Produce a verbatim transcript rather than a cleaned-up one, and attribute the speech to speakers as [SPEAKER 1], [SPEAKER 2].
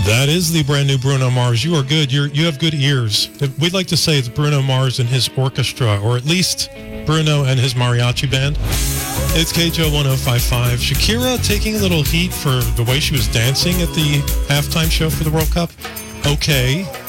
[SPEAKER 1] That is the brand new Bruno Mars. You are good. You're, you have good ears. We'd like to say it's Bruno Mars and his orchestra, or at least Bruno and his mariachi band. It's K J O one oh five point five. Shakira taking a little heat for the way she was dancing at the halftime show for the World Cup. Okay.